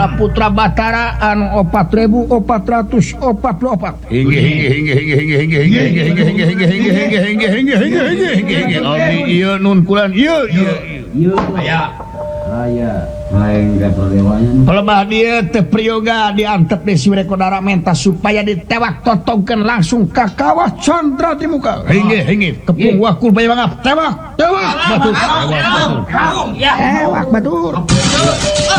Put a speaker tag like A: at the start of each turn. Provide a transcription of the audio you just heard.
A: adalah putra Batara anu 4.444 pelebah dia teprioga diantep di Sirekodara menta supaya ditewak totongkeun langsung ka kawah Chandra di muka hingga kepung wakul bayi bangap tewak batur